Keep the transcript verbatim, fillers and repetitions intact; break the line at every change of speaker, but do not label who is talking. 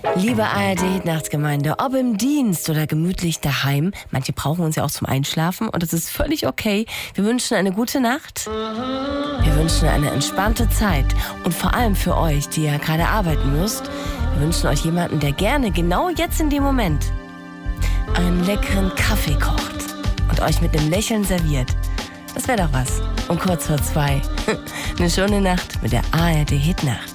Liebe A R D-Hitnachtsgemeinde, ob im Dienst oder gemütlich daheim, manche brauchen uns ja auch zum Einschlafen und das ist völlig okay. Wir wünschen eine gute Nacht, wir wünschen eine entspannte Zeit und vor allem für euch, die ja gerade arbeiten müsst, wir wünschen euch jemanden, der gerne genau jetzt in dem Moment einen leckeren Kaffee kocht und euch mit einem Lächeln serviert. Das wäre doch was. Und kurz vor zwei, eine schöne Nacht mit der A R D-Hitnacht.